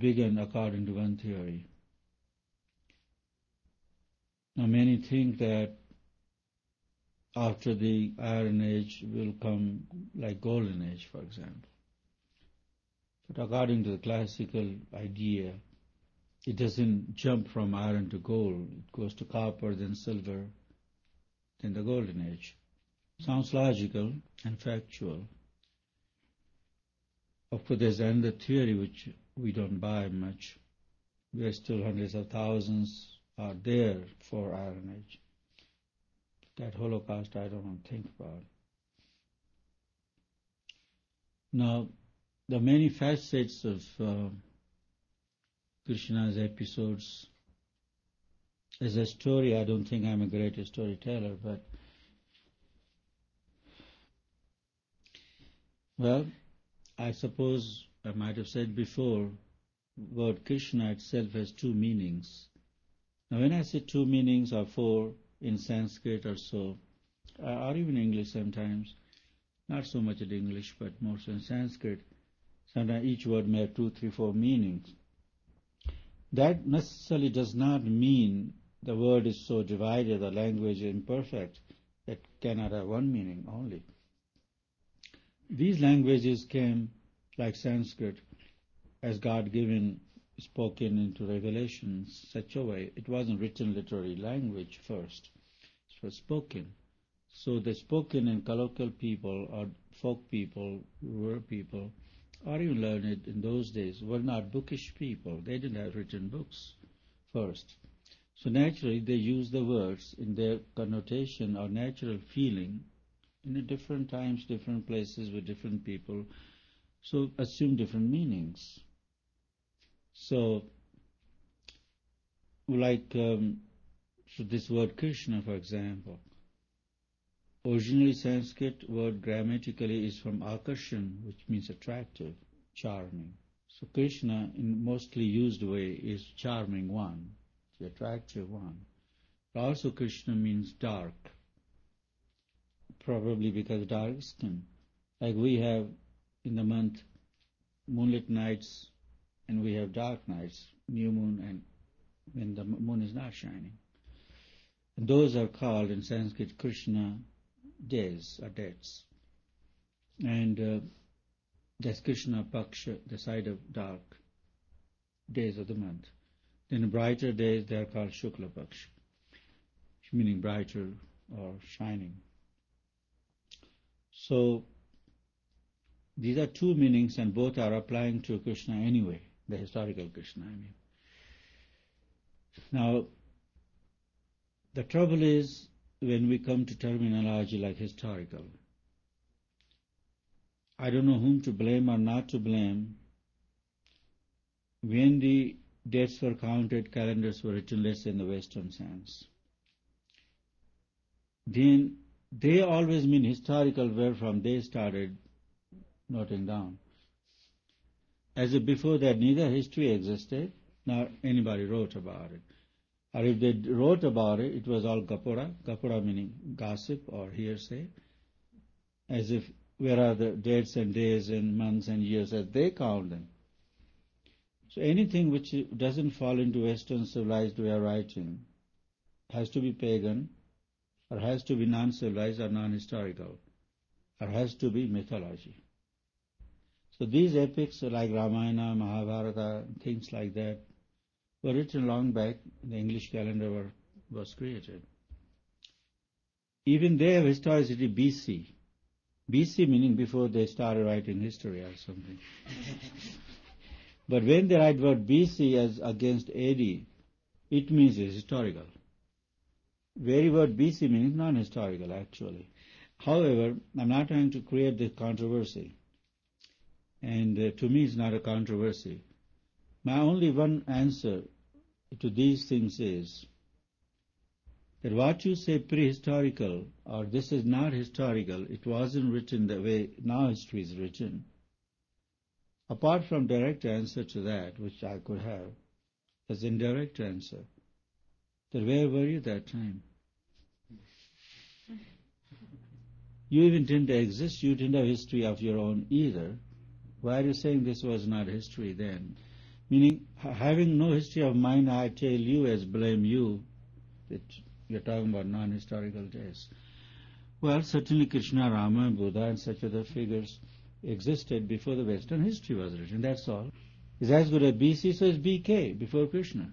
began according to one theory. Now many think that after the Iron Age will come like Golden Age, for example. But according to the classical idea, it doesn't jump from iron to gold. It goes to copper, then silver, then the Golden Age. Sounds logical and factual. Of course, there's another theory which we don't buy much. There are still hundreds of thousands are there for Iron Age. That Holocaust I don't want to think about. Now, the many facets of Krishna's episodes, as a story, I don't think I'm a great storyteller, but well, I suppose I might have said before, word Krishna itself has two meanings. Now when I say two meanings or four in Sanskrit or so, or even English sometimes, not so much in English but more so in Sanskrit, sometimes each word may have 2, 3, 4 meanings. That necessarily does not mean the word is so divided, the language is imperfect, that cannot have one meaning only. These languages came, like Sanskrit, as God-given, spoken into Revelation such a way. It wasn't written literary language first. It was spoken. So the spoken and colloquial people or folk people, rural people, or even learned in those days, were not bookish people. They didn't have written books first. So naturally they used the words in their connotation or natural feeling in different times, different places with different people, so assume different meanings. So, like so this word Krishna, for example, originally Sanskrit word grammatically is from akarshan, which means attractive, charming. So Krishna, in mostly used way, is charming one, the attractive one. But also Krishna means dark, probably because dark skin. Like we have in the month moonlit nights and we have dark nights, new moon and when the moon is not shining. And those are called in Sanskrit Krishna days or dates. And that's Krishna Paksha, the side of dark days of the month. Then brighter days they are called Shukla Paksha, meaning brighter or shining. So these are two meanings and both are applying to Krishna anyway, the historical Krishna, I mean. Now, the trouble is when we come to terminology like historical, I don't know whom to blame or not to blame. When the dates were counted, calendars were written, let's say in the Western sense, then they always mean historical where from they started noting down. As if before that neither history existed, nor anybody wrote about it. Or if they wrote about it, it was all gapura, gapura meaning gossip or hearsay, as if where are the dates and days and months and years as they count them. So anything which doesn't fall into Western civilized way of writing has to be pagan, or has to be non-civilized or non-historical, or has to be mythology. So these epics like Ramayana, Mahabharata, things like that, were written long back. The English calendar was created. Even they have historicity BC. BC meaning before they started writing history or something. But when they write word BC as against AD, it means it's historical. Very word BC means non-historical actually. However, I'm not trying to create this controversy. And to me it's not a controversy. My only one answer to these things is that what you say prehistorical or this is not historical, it wasn't written the way now history is written. Apart from direct answer to that, which I could have, as indirect answer, that where were you that time? You even didn't exist, you didn't have history of your own either. Why are you saying this was not history then? Meaning, having no history of mine, I tell you as blame you that you're talking about non-historical days. Well, certainly Krishna, Rama, Buddha, and such other figures existed before the Western history was written. That's all. It's as good as BC, so it's BK, before Krishna.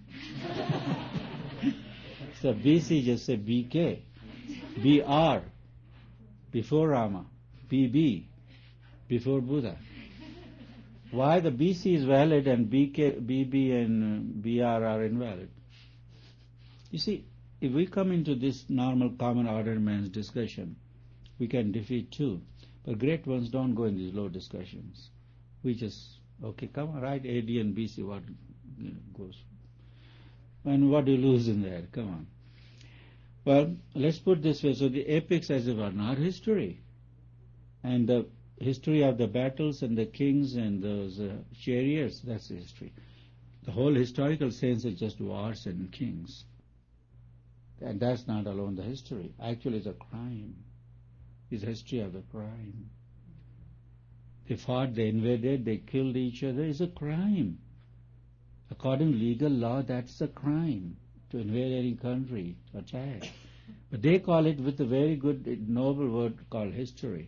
So BC, just say BK. BR, before Rama. BB, before Buddha. Why the BC is valid and BB and BR are invalid? You see, if we come into this normal common order man's discussion, we can defeat too. But great ones don't go in these low discussions. We just, okay, come on, write AD and BC, what goes. And what do you lose in that? Come on. Well, let's put this way. So the epics as it were not history. And the history of the battles and the kings and those chariots, that's the history. The whole historical sense is just wars and kings. And that's not alone the history. Actually, it's a crime. It's a history of a crime. They fought, they invaded, they killed each other. It's a crime. According to legal law, that's a crime, to invade any country, to attack. But they call it with a very good, noble word called history.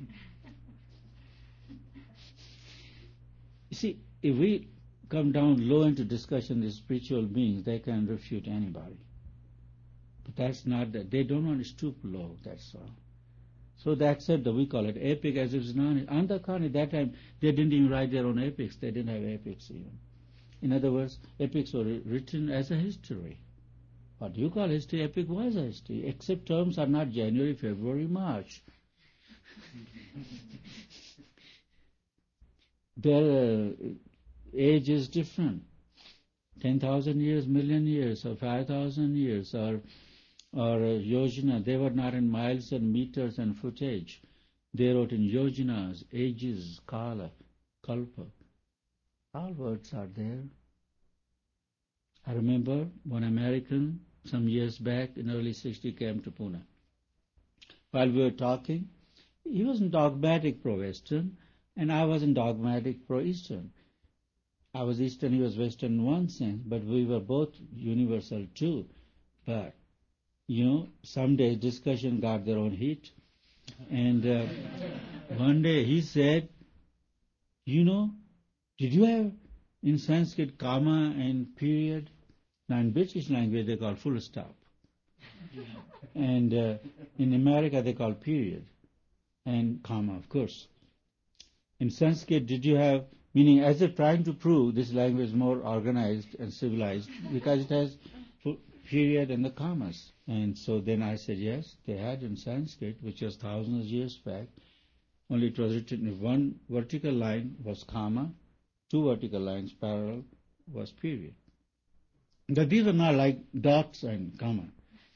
You see, if we come down low into discussion with spiritual beings, they can refute anybody. But that's not that. They don't want to stoop low, that's all. So that's it, we call it epic as if it's not. On the contrary, that time, they didn't even write their own epics. They didn't have epics even. In other words, epics were written as a history. What you call history, epic was a history, except terms are not January, February, March. Their age is different. 10,000 years, million years, or 5,000 years, or yojana. They were not in miles and meters and footage. They wrote in yojanas, ages, kala, kalpa. All words are there. I remember one American some years back in early 60s came to Pune. While we were talking, he wasn't dogmatic pro-Western, and I wasn't dogmatic pro-Eastern. I was Eastern, he was Western in one sense, but we were both universal too. But, some days discussion got their own heat. And one day he said, did you have in Sanskrit comma and period? Now in British language they call full stop. And in America they call period and comma, of course. In Sanskrit, did you have, meaning as if trying to prove this language is more organized and civilized because it has period and the commas. And so then I said, yes, they had in Sanskrit, which was thousands of years back, only it was written in one vertical line was comma, two vertical lines parallel was period. But these were not like dots and comma.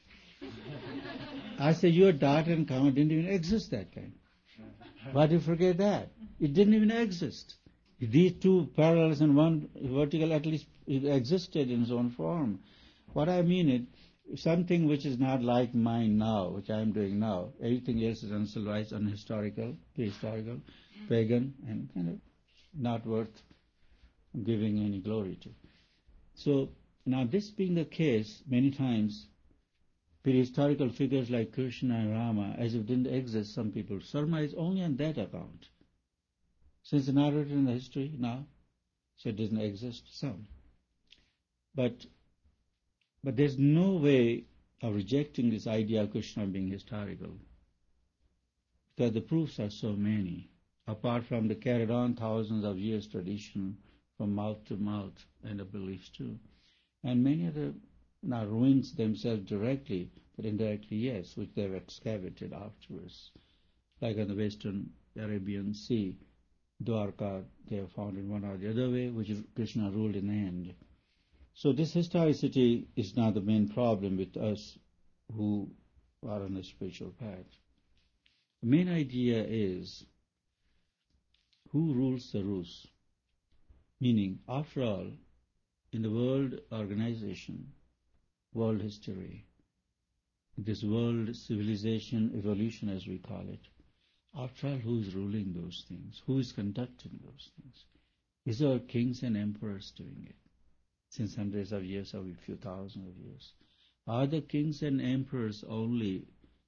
I said, your dot and comma didn't even exist that time. Why do you forget that? It didn't even exist. These two parallels and one vertical, at least it existed in its own form. What I mean is, something which is not like mine now, which I am doing now, everything else is uncivilized, unhistorical, prehistorical, pagan, and kind of not worth giving any glory to. So, now this being the case, many times, prehistorical figures like Krishna and Rama, as if didn't exist, some people surmise only on that account. Since it's not written in the history now, so it doesn't exist, some. But there's no way of rejecting this idea of Krishna being historical, because the proofs are so many, apart from the carried on thousands of years tradition from mouth to mouth and the beliefs too. And many of the ruins themselves directly, but indirectly yes, which they've excavated afterwards. Like on the Western Arabian Sea, Dwarka, they have found in one or the other way, which Krishna ruled in the end. So this historicity is not the main problem with us who are on a spiritual path. The main idea is who rules the roost. Meaning, after all, in the world organization, world history, this world civilization evolution as we call it, after all, who is ruling those things? Who is conducting those things? These are kings and emperors doing it since hundreds of years or a few thousands of years. Are the kings and emperors only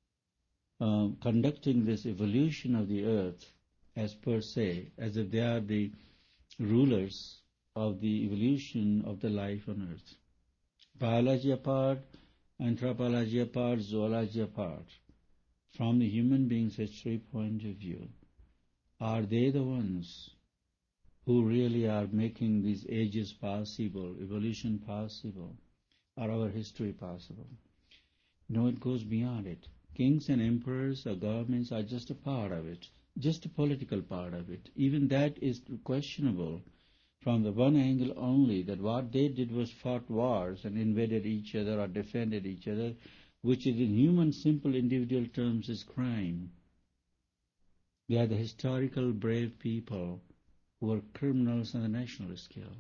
conducting this evolution of the earth as per se, as if they are the rulers of the evolution of the life on earth? Biology apart, anthropology apart, zoology apart, from the human being's history point of view, are they the ones who really are making these ages possible, evolution possible, or our history possible? No, it goes beyond it. Kings and emperors or governments are just a part of it, just a political part of it. Even that is questionable from the one angle only, that what they did was fought wars and invaded each other or defended each other, which is in human simple individual terms is crime. They are the historical brave people who are criminals on the national scale.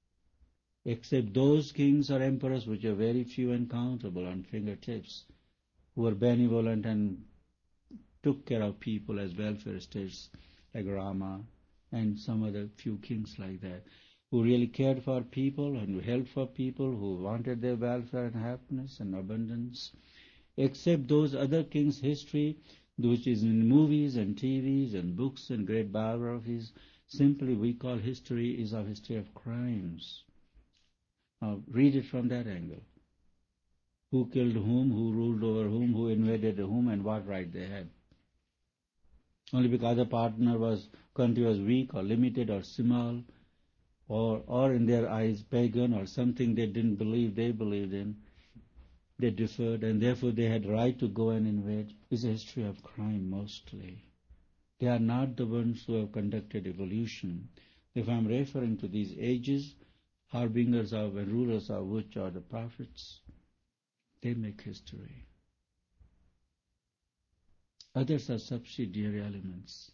Except those kings or emperors, which are very few and countable on fingertips, who were benevolent and took care of people as welfare states like Rama and some other few kings like that, who really cared for people and who helped for people, who wanted their welfare and happiness and abundance. Except those other kings' history, which is in movies and TVs and books and great biographies, simply we call history is a history of crimes. Now read it from that angle. Who killed whom, who ruled over whom, who invaded whom, and what right they had. Only because the country was weak or limited or small, or in their eyes pagan, or something they didn't believe they believed in, they differed, and therefore they had right to go and invade. It's a history of crime mostly. They are not the ones who have conducted evolution. If I'm referring to these ages, harbingers of and rulers of which are the prophets, they make history. Others are subsidiary elements.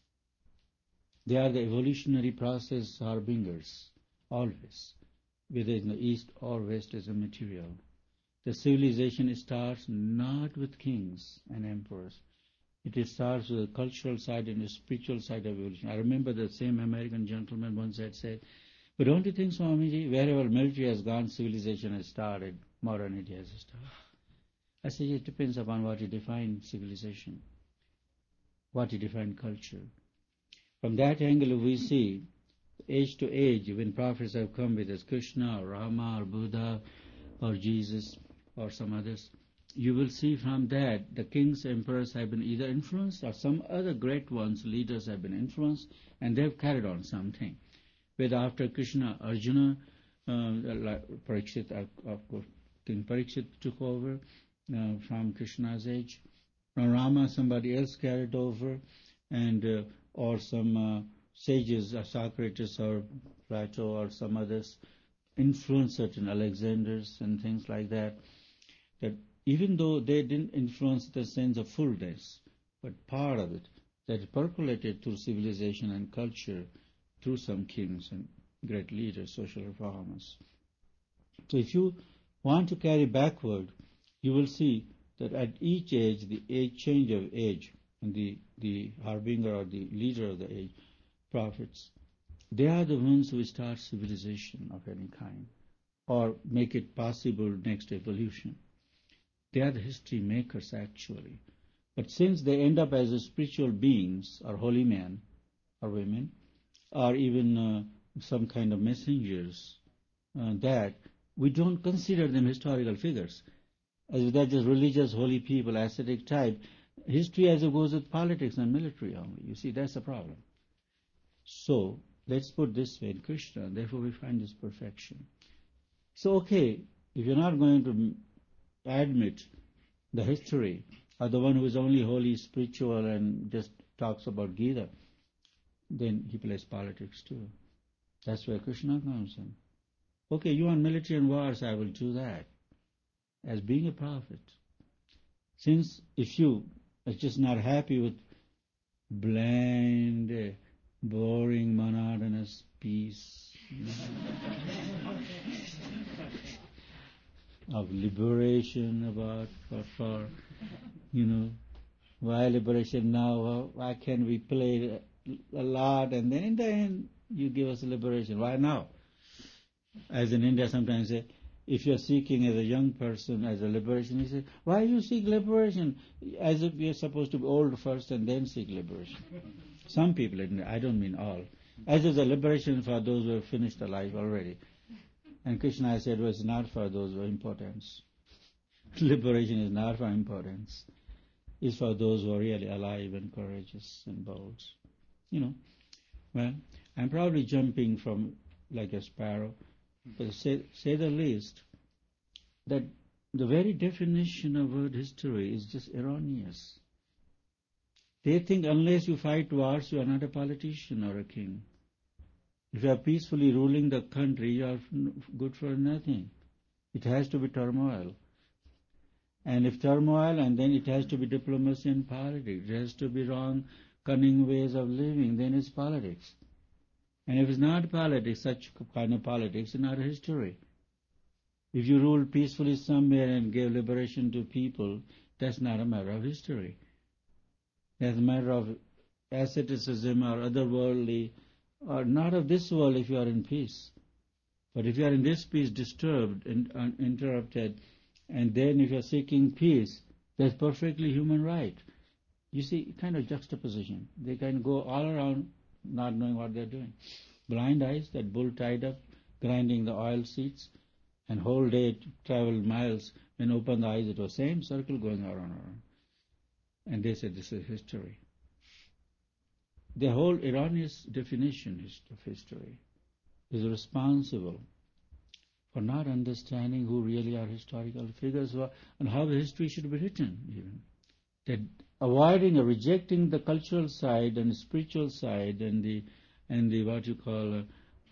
They are the evolutionary process harbingers, always, whether in the east or west as a material. The civilization starts not with kings and emperors. It starts with the cultural side and the spiritual side of evolution. I remember the same American gentleman once had said, but don't you think, Swamiji, wherever military has gone, civilization has started, modernity has started? I say it depends upon what you define civilization, what you define culture. From that angle, we see age to age, when prophets have come with us, Krishna or Rama or Buddha or Jesus or some others, you will see from that the kings, emperors have been either influenced or some other great ones, leaders have been influenced, and they've carried on something. Whether after Krishna, Arjuna, Parikshit, of course, King Parikshit took over from Krishna's age. From Rama, somebody else carried over, and or some sages, Socrates or Plato or some others, influenced certain Alexanders and things like that. That even though they didn't influence the sense of fullness, but part of it, that percolated through civilization and culture through some kings and great leaders, social reformers. So if you want to carry backward, you will see that at each age, the change of age, and the harbinger or the leader of the age, prophets, they are the ones who start civilization of any kind, or make it possible next evolution. They are the history makers actually. But since they end up as spiritual beings, or holy men, or women, or even some kind of messengers, that we don't consider them historical figures. As if they're just religious, holy people, ascetic type. History as it goes with politics and military only. You see, that's the problem. So, let's put this way in Krishna, therefore we find this perfection. So, okay, if you're not going to admit the history, or the one who is only holy, spiritual, and just talks about Gita, then he plays politics too. That's where Krishna comes in. Okay, you want military and wars, I will do that, as being a prophet. Since if you are just not happy with bland, boring, monotonous peace of liberation about for why liberation now? Why can we play a lot? And then in the end, you give us liberation. Why now? As in India sometimes say, if you're seeking as a young person as a liberation, you say, why you seek liberation? As if you're supposed to be old first and then seek liberation. Some people, I don't mean all. As is a liberation for those who have finished their life already. And Krishna said, well, it's not for those who are importance. Liberation is not for importance. It's for those who are really alive and courageous and bold. Well, I'm probably jumping from like a sparrow, but say the least, that the very definition of world history is just erroneous. They think unless you fight wars, you are not a politician or a king. If you are peacefully ruling the country, you are good for nothing. It has to be turmoil. And if turmoil, and then it has to be diplomacy and politics. It has to be wrong, cunning ways of living, then it's politics. And if it's not politics, such kind of politics, it's not a history. If you rule peacefully somewhere and give liberation to people, that's not a matter of history. That's a matter of asceticism or otherworldly, or not of this world if you are in peace. But if you are in this peace disturbed and interrupted, and then if you are seeking peace, that's perfectly human right. You see, kind of juxtaposition. They can go all around not knowing what they're doing. Blind eyes, that bull tied up, grinding the oil seeds, and whole day traveled miles. When opened the eyes, it was same circle going around. And they said this is history. The whole erroneous definition of history is responsible for not understanding who really are historical figures and how the history should be written even. That avoiding or rejecting the cultural side and the spiritual side and the what you call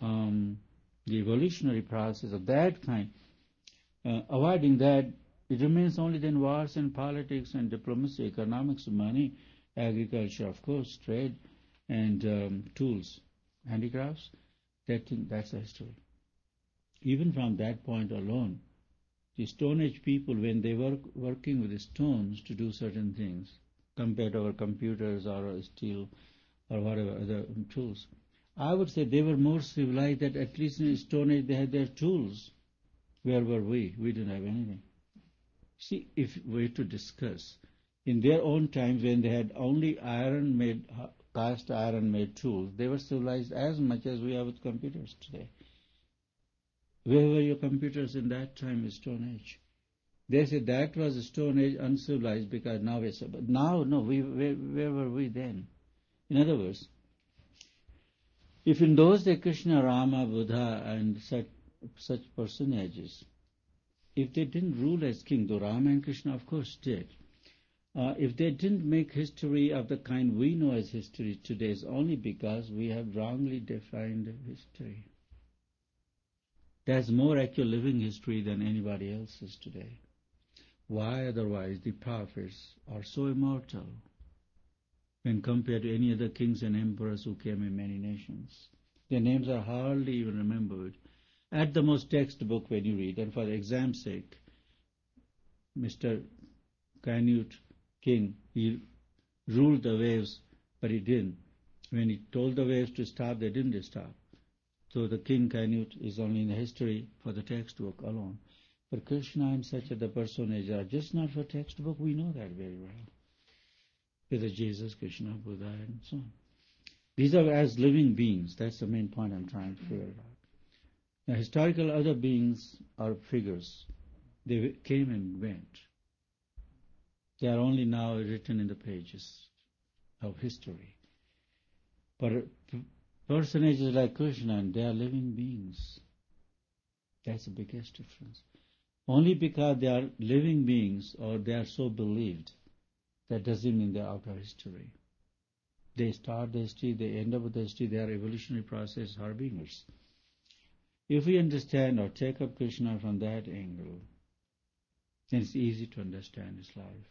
the evolutionary process of that kind, avoiding that, it remains only then wars and politics and diplomacy, economics, money, agriculture, of course, trade, and tools, handicrafts. That's a history. Even from that point alone, the Stone Age people, when they were working with the stones to do certain things, compared to our computers or steel or whatever other tools, I would say they were more civilized that at least in the Stone Age they had their tools. Where were we? We didn't have anything. See, if we were to discuss, in their own times when they had only cast iron made tools, they were civilized as much as we are with computers today. Where were your computers in that time in Stone Age? They said that was a Stone Age uncivilized because now we're so. But now, no, where were we then? In other words, if in those days Krishna, Rama, Buddha, and such personages, if they didn't rule as king, though Rama and Krishna of course did, if they didn't make history of the kind we know as history today, it's only because we have wrongly defined history. That's more actual living history than anybody else's today. Why otherwise the prophets are so immortal when compared to any other kings and emperors who came in many nations? Their names are hardly even remembered. At the most textbook when you read, and for the exam's sake, Mr. Canute King, he ruled the waves, but he didn't. When he told the waves to stop, they didn't stop. So the King Canute is only in the history for the textbook alone. But Krishna and such other personages are just not for textbook. We know that very well. Whether Jesus, Krishna, Buddha, and so on. These are as living beings. That's the main point I'm trying to figure out. Now, historical other beings are figures. They came and went. They are only now written in the pages of history. But personages like Krishna, they are living beings. That's the biggest difference. Only because they are living beings or they are so believed, that doesn't mean they are out of history. They start the history, they end up with the history, they are evolutionary process harbingers. If we understand or take up Krishna from that angle, then it's easy to understand his life.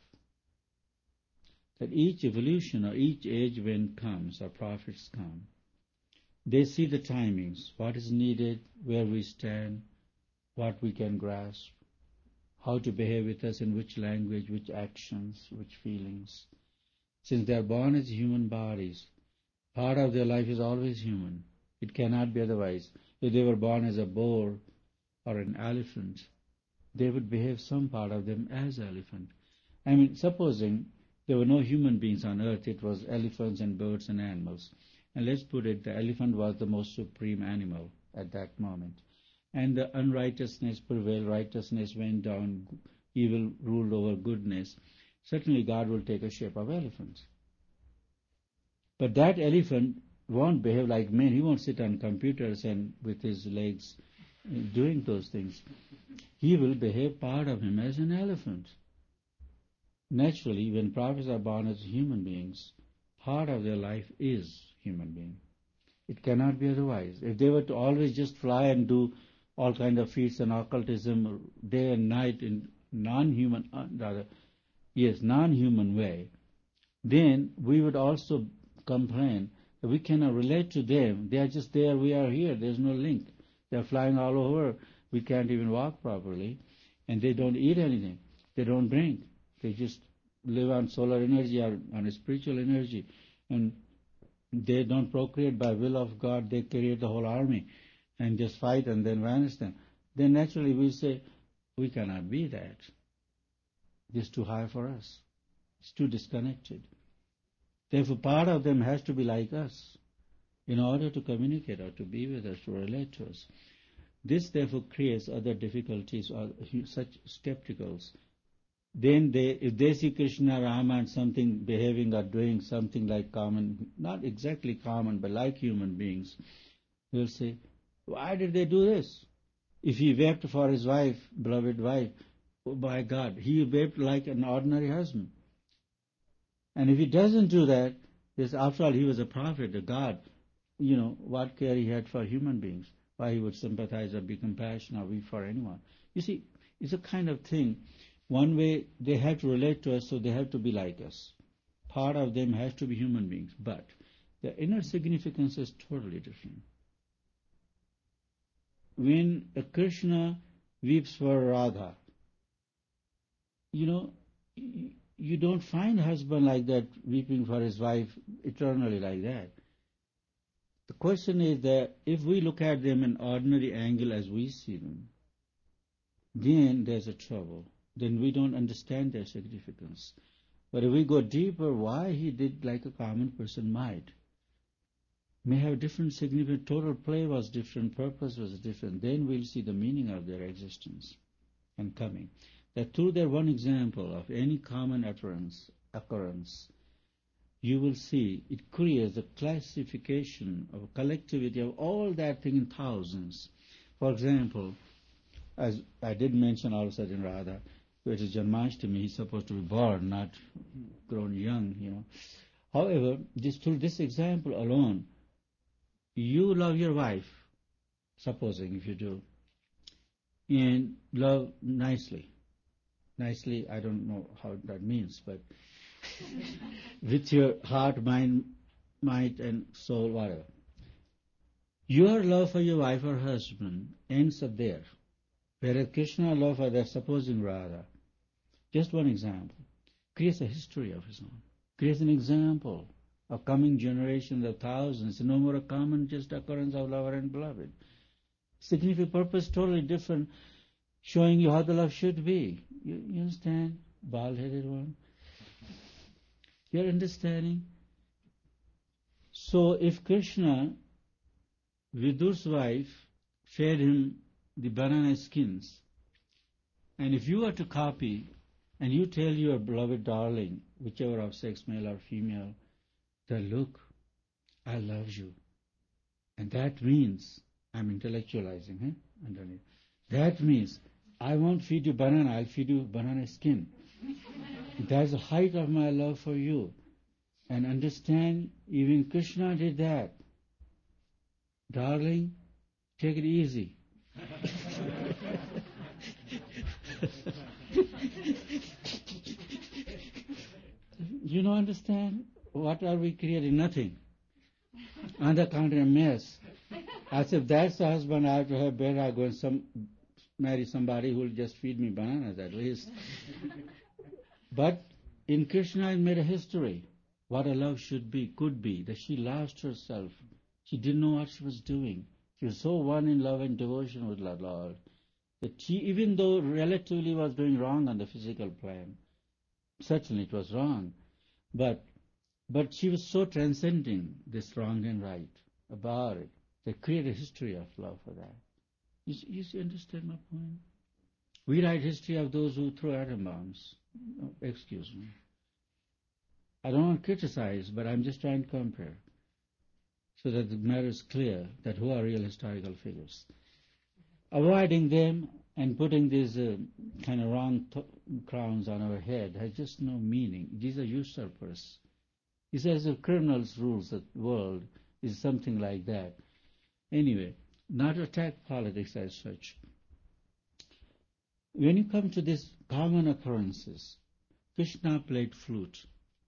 That each evolution or each age when comes, or prophets come, they see the timings, what is needed, where we stand, what we can grasp, how to behave with us, in which language, which actions, which feelings. Since they are born as human bodies, part of their life is always human. It cannot be otherwise. If they were born as a boar or an elephant, they would behave some part of them as elephant. I mean, supposing there were no human beings on earth, it was elephants and birds and animals. And let's put it, the elephant was the most supreme animal at that moment. And the unrighteousness prevailed, righteousness went down, evil ruled over goodness. Certainly God will take a shape of elephants. But that elephant won't behave like men. He won't sit on computers and with his legs doing those things. He will behave part of him as an elephant. Naturally, when prophets are born as human beings, part of their life is human being. It cannot be otherwise. If they were to always just fly and do all kind of feats and occultism day and night in non-human way, then we would also complain that we cannot relate to them. They are just there, we are here, there's no link. They are flying all over, we can't even walk properly, and they don't eat anything, they don't drink, they just live on solar energy or on a spiritual energy, and they don't procreate by will of God, they create the whole army and just fight and then vanish them. Then naturally we say, we cannot be that. It's too high for us. It's too disconnected. Therefore, part of them has to be like us in order to communicate or to be with us, to relate to us. This, therefore, creates other difficulties or such skepticals. Then if they see Krishna, Rama and something behaving or doing something like common, not exactly common, but like human beings, they'll say, why did they do this? If he wept for his wife, beloved wife, oh by God, he wept like an ordinary husband. And if he doesn't do that, because after all he was a prophet, a God, what care he had for human beings, why he would sympathize or be compassionate or weep for anyone. You see, it's a kind of thing. One way they have to relate to us, so they have to be like us. Part of them has to be human beings, but the inner significance is totally different. When a Krishna weeps for Radha, you don't find a husband like that weeping for his wife eternally like that. The question is that if we look at them in ordinary angle as we see them, then there's a trouble. Then we don't understand their significance. But if we go deeper, why he did like a common person might, may have different significance, total play was different, purpose was different, then we'll see the meaning of their existence and coming. That through their one example of any common occurrence, you will see it creates a classification of a collectivity of all that thing in thousands. For example, as I did mention also in Radha, which is Janmashtami, he's supposed to be born, not grown young, However, through this example alone, you love your wife, supposing if you do, and love nicely. Nicely, I don't know how that means, but with your heart, mind, might and soul, whatever. Your love for your wife or husband ends up there. Whereas Krishna love for that, supposing Radha, just one example, creates a history of his own, creates an example of coming generations of thousands, no more a common just occurrence of lover and beloved. Significant purpose totally different, showing you how the love should be. You understand? Bald-headed one. You're understanding? So if Krishna, Vidur's wife, fed him the banana skins, and if you are to copy, and you tell your beloved darling, whichever of sex, male or female, that look, I love you. And that means, I'm intellectualizing, underneath. That means, I won't feed you banana, I'll feed you banana skin. That's the height of my love for you. And understand, even Krishna did that. Darling, take it easy. You don't understand? What are we creating? Nothing. On the contrary, a mess. As if that's the husband I have to have, better I go and marry somebody who will just feed me bananas at least. But in Krishna it made a history. What a love should be, could be, that she lost herself. She didn't know what she was doing. She was so one in love and devotion with the Lord that she, even though relatively was doing wrong on the physical plane, certainly it was wrong, but she was so transcending this wrong and right about it. They created a history of love for that. You understand my point? We write history of those who throw atom bombs. Oh, excuse me. I don't want to criticize, but I'm just trying to compare so that the matter is clear that who are real historical figures. Avoiding them and putting these kind of wrong crowns on our head has just no meaning. These are usurpers. He says the criminals rules the world is something like that. Anyway, not to attack politics as such. When you come to these common occurrences, Krishna played flute.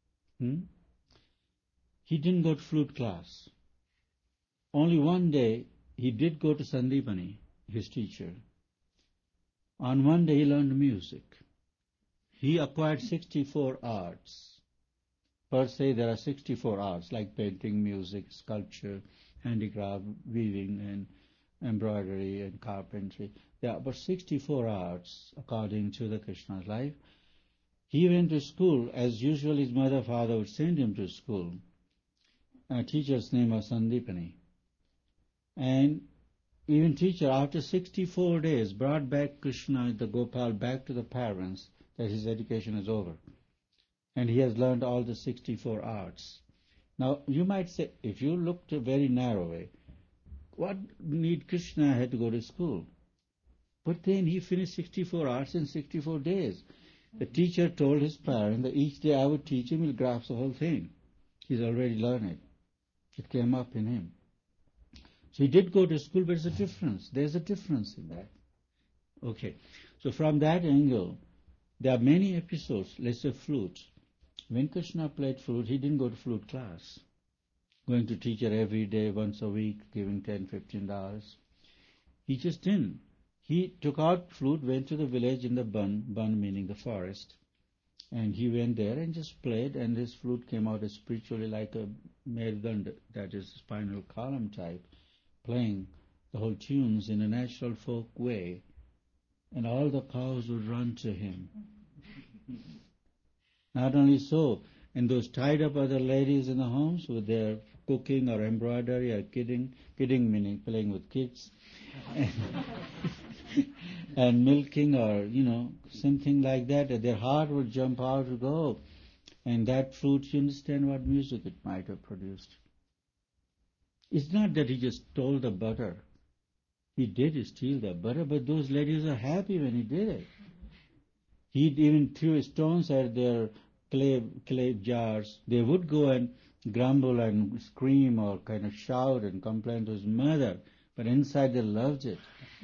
He didn't go to flute class. Only one day he did go to Sandipani, his teacher. On one day he learned music. He acquired 64 arts. Per se there are 64 arts like painting, music, sculpture, handicraft, weaving and embroidery and carpentry. There are about 64 arts according to the Krishna's life. He went to school, as usual his mother father would send him to school. A teacher's name was Sandipani. And even teacher, after 64 days, brought back Krishna, the Gopal, back to the parents that his education is over. And he has learned all the 64 arts. Now, you might say, if you looked a very narrow way, what need Krishna had to go to school? But then he finished 64 arts in 64 days. The teacher told his parents that each day I would teach him, he'll grasp the whole thing. He's already learned it. It came up in him. So he did go to school, but there's a difference. There's a difference in that. Okay. So from that angle, there are many episodes. Let's say flute. When Krishna played flute, he didn't go to flute class. Going to teacher every day, once a week, giving $10, $15. He just didn't. He took out flute, went to the village in the Bun meaning the forest, and he went there and just played, and his flute came out as spiritually like a merdand, that is spinal column type, playing the whole tunes in a natural folk way, and all the cows would run to him. Not only so, and those tied up other ladies in the homes with their cooking or embroidery or kidding meaning playing with kids, and milking or, something like that, their heart would jump out to go. And that flute, you understand what music it might have produced. It's not that he just stole the butter. He did steal the butter, but those ladies are happy when he did it. He even threw stones at their clay jars. They would go and grumble and scream or kind of shout and complain to his mother, but inside they loved it.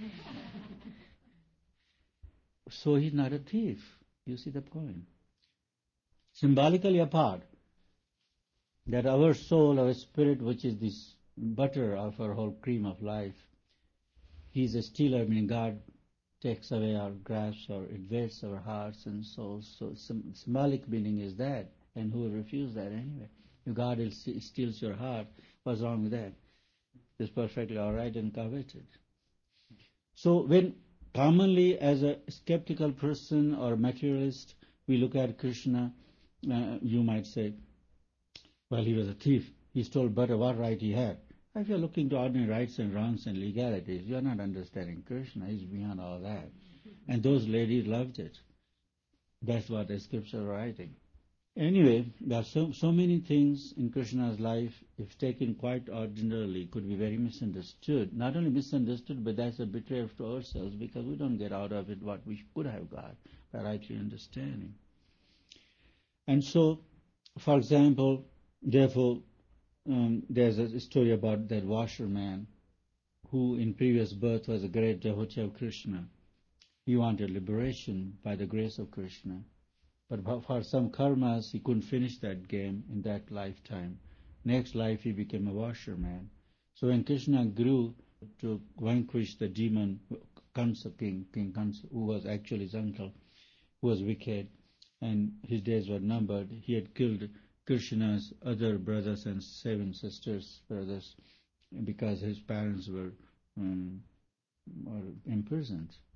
So he's not a thief. You see the point? Symbolically apart, that our soul, our spirit, which is this butter of our whole cream of life, he's a stealer, meaning God takes away our grasps or invades our hearts and souls. So symbolic meaning is that. And who will refuse that anyway? If God steals your heart, what's wrong with that? It's perfectly all right and coveted. So when commonly as a skeptical person or materialist, we look at Krishna, you might say, well, he was a thief. He stole butter. What right he had? If you're looking to ordinary rights and wrongs and legalities, you're not understanding Krishna. He's beyond all that. And those ladies loved it. That's what the scriptures are writing. Anyway, there are so many things in Krishna's life, if taken quite ordinarily, could be very misunderstood. Not only misunderstood, but that's a betrayal to ourselves because we don't get out of it what we could have got by rightly understanding. And so, for example, therefore, there's a story about that washerman who in previous birth was a great devotee of Krishna. He wanted liberation by the grace of Krishna. But for some karmas, he couldn't finish that game in that lifetime. Next life, he became a washerman. So when Krishna grew to vanquish the demon, Kansa King Kansa, who was actually his uncle, who was wicked, and his days were numbered, he had killed Krishna's other brothers and 7 sisters, brothers, because his parents were imprisoned.